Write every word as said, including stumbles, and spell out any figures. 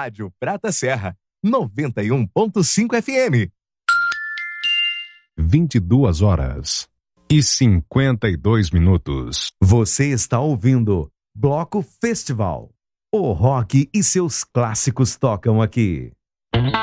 Rádio Prata Serra, noventa e um ponto cinco F M. vinte e duas horas e cinquenta e dois minutos. Você está ouvindo Bloco Festival. O rock e seus clássicos tocam aqui.